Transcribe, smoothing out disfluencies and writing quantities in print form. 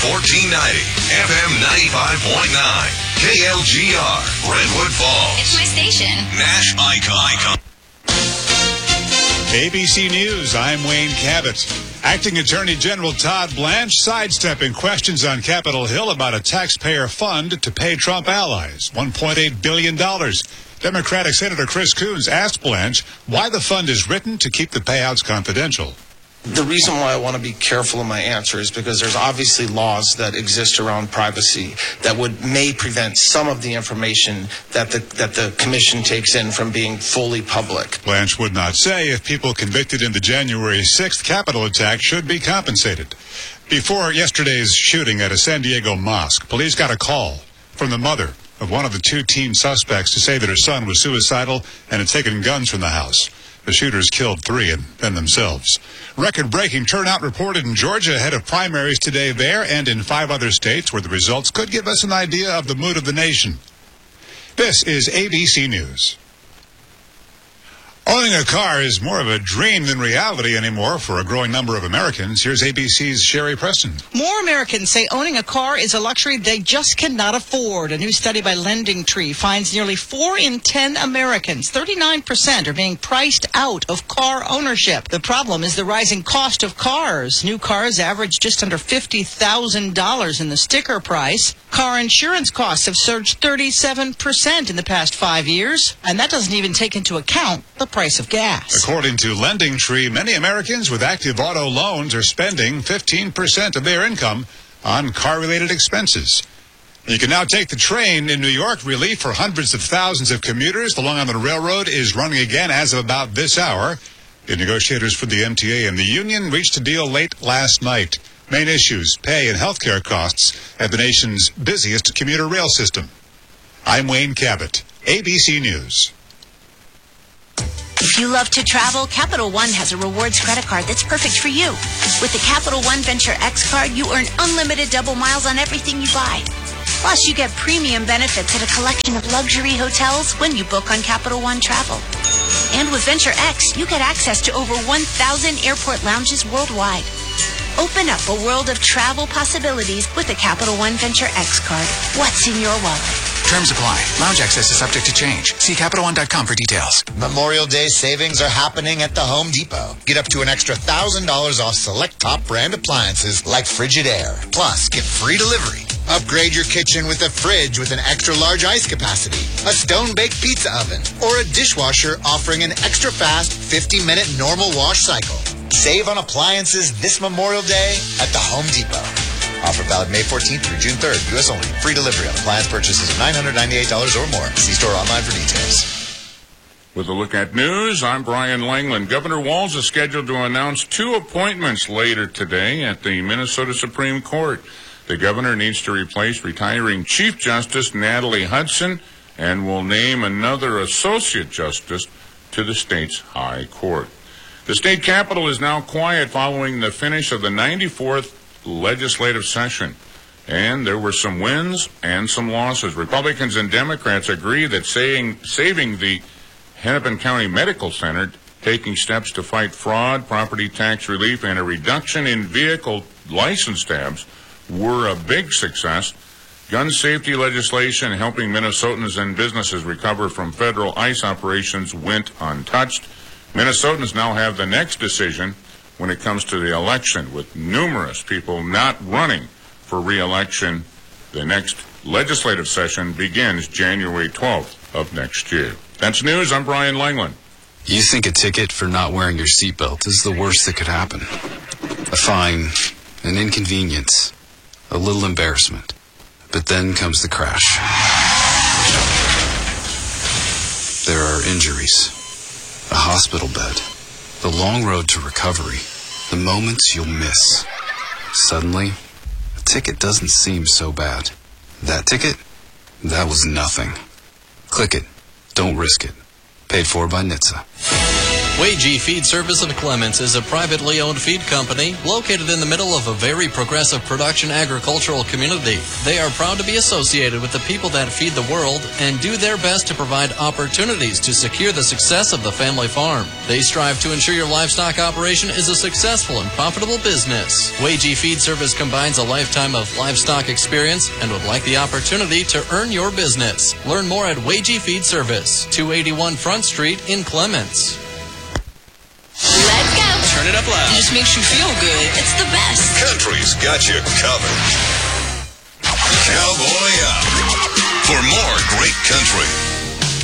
1490, FM 95.9, KLGR, Redwood Falls. It's my station. Nash Icon. ABC News, I'm Wayne Cabot. Acting Attorney General Todd Blanche sidestepping questions on Capitol Hill about a taxpayer fund to pay Trump allies, $1.8 billion. Democratic Senator Chris Coons asked Blanche why the fund is written to keep the payouts confidential. The reason why I want to be careful in my answer is because there's obviously laws that exist around privacy that may prevent some of the information that the commission takes in from being fully public. Blanche would not say if people convicted in the January 6th Capitol attack should be compensated. Before yesterday's shooting at a San Diego mosque, police got a call from the mother of one of the two teen suspects to say that her son was suicidal and had taken guns from the house. The shooters killed 3 and then themselves. Record-breaking turnout reported in Georgia ahead of primaries today there and in 5 other states where the results could give us an idea of the mood of the nation. This is ABC News. Owning a car is more of a dream than reality anymore for a growing number of Americans. Here's ABC's Sherry Preston. More Americans say owning a car is a luxury they just cannot afford. A new study by LendingTree finds nearly 4 in 10 Americans, 39%, are being priced out of car ownership. The problem is the rising cost of cars. New cars average just under $50,000 in the sticker price. Car insurance costs have surged 37% in the past 5 years, and that doesn't even take into account the price of gas. According to LendingTree, many Americans with active auto loans are spending 15% of their income on car-related expenses. You can now take the train in New York. Relief for hundreds of thousands of commuters. The Long Island Railroad is running again as of about this hour. The negotiators for the MTA and the union reached a deal late last night. Main issues, pay and health care costs at the nation's busiest commuter rail system. I'm Wayne Cabot, ABC News. If you love to travel, Capital One has a rewards credit card that's perfect for you. With the Capital One Venture X card, you earn unlimited double miles on everything you buy. Plus, you get premium benefits at a collection of luxury hotels when you book on Capital One Travel. And with Venture X, you get access to over 1,000 airport lounges worldwide. Open up a world of travel possibilities with the Capital One Venture X card. What's in your wallet? Terms apply. Lounge access is subject to change. See CapitalOne.com for details. Memorial Day savings are happening at the Home Depot. Get up to an extra $1,000 off select top brand appliances like Frigidaire. Plus, get free delivery. Upgrade your kitchen with a fridge with an extra large ice capacity, a stone-baked pizza oven, or a dishwasher offering an extra fast 50-minute normal wash cycle. Save on appliances this Memorial Day at the Home Depot. Offer valid May 14th through June 3rd. U.S. only. Free delivery on appliance purchases of $998 or more. See store online for details. With a look at news, I'm Brian Langland. Governor Walz is scheduled to announce 2 appointments later today at the Minnesota Supreme Court. The governor needs to replace retiring Chief Justice Natalie Hudson and will name another Associate Justice to the state's High Court. The state capitol is now quiet following the finish of the 94th legislative session, and there were some wins and some losses. Republicans and Democrats agree that saving the Hennepin County Medical Center, taking steps to fight fraud, property tax relief, and a reduction in vehicle license tabs were a big success. Gun safety legislation helping Minnesotans and businesses recover from federal ICE operations went untouched. Minnesotans now have the next decision when it comes to the election, with numerous people not running for re-election. The next legislative session begins January 12th of next year. That's news. I'm Brian Langland. You think a ticket for not wearing your seatbelt is the worst that could happen. A fine, an inconvenience, a little embarrassment. But then comes the crash. There are injuries, a hospital bed, the long road to recovery, the moments you'll miss. Suddenly, a ticket doesn't seem so bad. That ticket? That was nothing. Click it. Don't risk it. Paid for by NHTSA. Wagee Feed Service of Clements is a privately owned feed company located in the middle of a very progressive production agricultural community. They are proud to be associated with the people that feed the world and do their best to provide opportunities to secure the success of the family farm. They strive to ensure your livestock operation is a successful and profitable business. Wagee Feed Service combines a lifetime of livestock experience and would like the opportunity to earn your business. Learn more at Wagee Feed Service, 281 Front Street in Clements. Let's go. Turn it up loud. It just makes you feel good. It's the best. Country's got you covered. Cowboy up. For more great country,